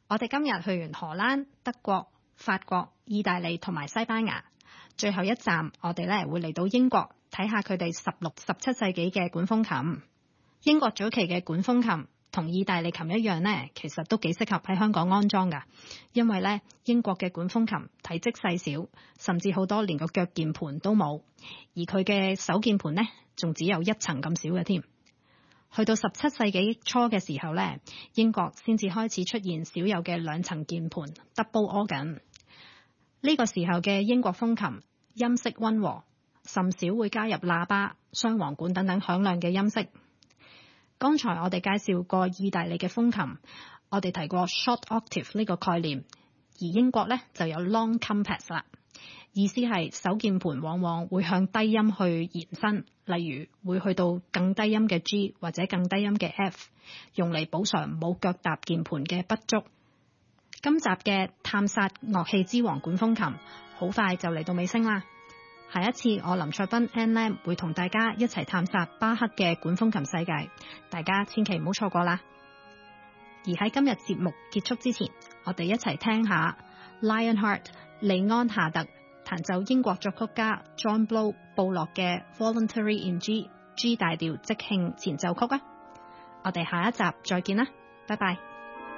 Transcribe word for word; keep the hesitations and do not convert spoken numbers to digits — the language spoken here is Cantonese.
我哋今日去完荷蘭、德國、法國、意大利同埋西班牙，最後一站我哋咧會嚟到英國睇下佢哋十六、十七世紀嘅管風琴。英國早期嘅管風琴同意大利琴一樣呢，其實都幾適合喺香港安裝㗎，因為咧英國嘅管風琴體積細小，甚至好多連個腳鍵盤都冇，而佢嘅手鍵盤呢，仲只有一層咁少嘅添。去到十七世紀初嘅時候咧，英國先至開始出現少有嘅兩層鍵盤 double organ。呢個時候嘅英國風琴音色溫和，甚少會加入喇叭、雙簧管等等響亮嘅音色。剛才我哋介紹過意大利嘅風琴，我哋提過 short octave 呢個概念，而英國咧就有 long compass 啦。意思係手鍵盤往往會向低音去延伸，例如會去到更低音嘅 G 或者更低音嘅 F， 用嚟補償冇腳踏鍵盤嘅不足。今集嘅探索樂器之王管風琴好快就嚟到尾聲啦。下一次我林卓斌 Ann Lam 會同大家一齊探索巴赫嘅管風琴世界，大家千祈唔好錯過啦。而喺今日節目結束之前，我哋一齊聽下 Lionheart 利安夏特彈奏英國作曲家 John Blow 布洛嘅 Voluntary in G G 大調即興前奏曲啊！我哋下一集再見啦，拜拜。